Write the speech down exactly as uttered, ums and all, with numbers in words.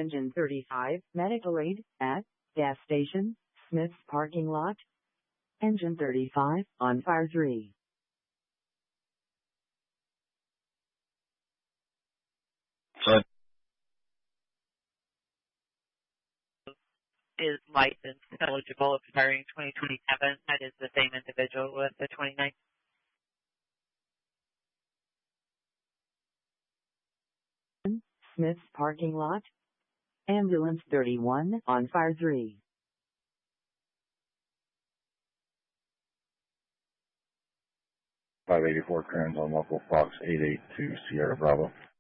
Engine thirty-five, medical aid, at, gas station, Smith's parking lot. Engine thirty-five, on fire three. So, Is licensed and eligible expiring twenty twenty-seven. That is the same individual with the twenty-nine. Smith's parking lot. Ambulance thirty-one, on fire three. five eighty-four Kearns on local Fox eight eight two Sierra Bravo.